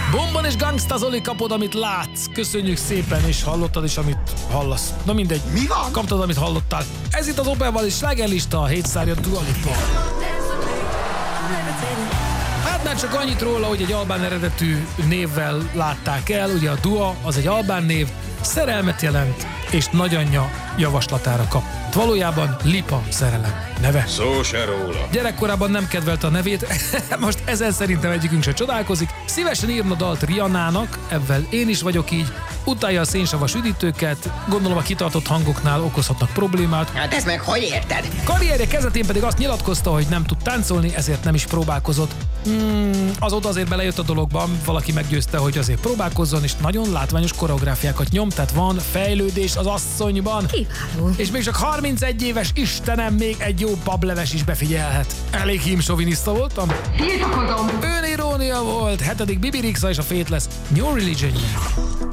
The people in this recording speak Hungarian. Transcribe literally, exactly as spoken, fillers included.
Bomban és Gangsta Zoli, kapod, amit látsz. Köszönjük szépen, és hallottad is, amit hallasz. Na mindegy. Mi van? Kaptad, amit hallottál. Ez itt az Opelval és slágerlista, a hétszárja Dua Lipa. Hát már csak annyit róla, hogy egy albán eredetű névvel látták el. Ugye a Dua az egy albán név, szerelmet jelent, és nagyanyja javaslatára kap. Valójában Lipa szerelem neve. Szó se róla. Gyerekkorában nem kedvelte a nevét, most ezen szerintem egyikünk se csodálkozik. Szívesen írna dalt Rihannának, ebben én is vagyok így, utálja a szénsavas üdítőket, gondolom a kitartott hangoknál okozhatnak problémát. Hát ezt meg hogy érted? Karrierje kezdetén pedig azt nyilatkozta, hogy nem tud táncolni, ezért nem is próbálkozott. Hmm, azóta azért belejött a dologban, valaki meggyőzte, hogy azért próbálkozzon, és nagyon látványos koreográfiákat nyom, tehát van fejlődés az asszonyban. Kiváló. És még csak harmincegy éves, Istenem, még egy jó bableves is befigyelhet. Elég hímsoviniszta voltam? Tiltakozom. Önirónia volt, hetedik Bibi Rexha és a Faithless New Religion.